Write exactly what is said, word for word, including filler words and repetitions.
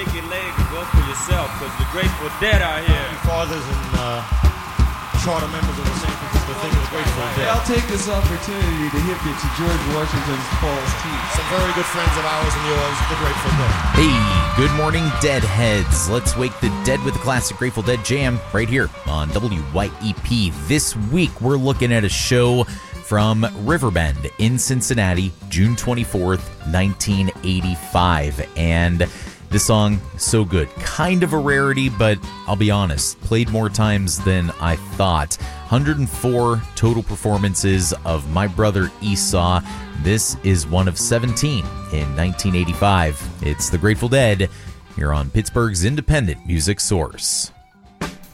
shake your leg and go for yourself, because the Grateful Dead out here. Fathers and uh, charter members of the San Francisco thing of the Grateful Dead. I'll take this opportunity to hip you to George Washington's False Teeth. Some very good friends of ours and yours, the Grateful Dead. Hey, good morning, Deadheads. Let's wake the dead with the classic Grateful Dead jam right here on W Y E P. This week, we're looking at a show from Riverbend in Cincinnati, June twenty-fourth, nineteen eighty-five. And this song, so good. Kind of a rarity, but I'll be honest, played more times than I thought. one hundred four total performances of My Brother Esau. This is one of seventeen in nineteen eighty-five. It's the Grateful Dead here on Pittsburgh's independent music source.